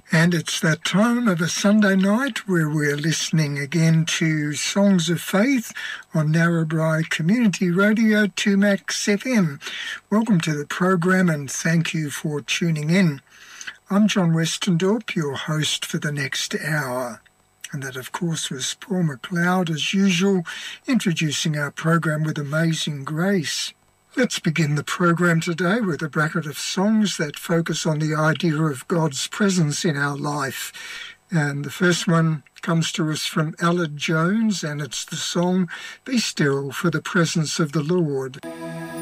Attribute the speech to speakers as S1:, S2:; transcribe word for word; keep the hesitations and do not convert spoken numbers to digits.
S1: And it's that time of a Sunday night where we're listening again to Songs of Faith on Narrabri Community Radio two Max F M. Welcome to the program and thank you for tuning in. I'm John Westendorp, your host for the next hour. And that, of course, was Paul McLeod, as usual, introducing our program with Amazing Grace. Let's begin the program today with a bracket of songs that focus on the idea of God's presence in our life. And the first one comes to us from Allard Jones, and it's the song, Be Still for the Presence of the Lord.